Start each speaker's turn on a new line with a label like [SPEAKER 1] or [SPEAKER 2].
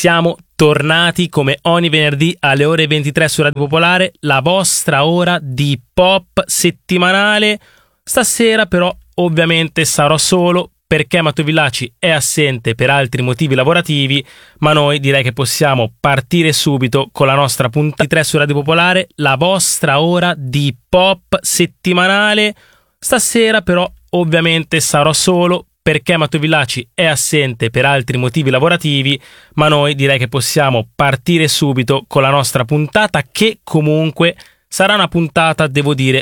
[SPEAKER 1] Siamo tornati come ogni venerdì alle ore 23 su Radio Popolare, la vostra ora di pop settimanale. Stasera però ovviamente sarò solo perché Matteo Villaci è assente per altri motivi lavorativi, ma noi direi che possiamo partire subito con la nostra puntata 3 su Radio Popolare, la vostra ora di pop settimanale. Stasera però ovviamente sarò solo perché Matteo Villaci è assente per altri motivi lavorativi, ma noi direi che possiamo partire subito con la nostra puntata, che comunque sarà una puntata, devo dire,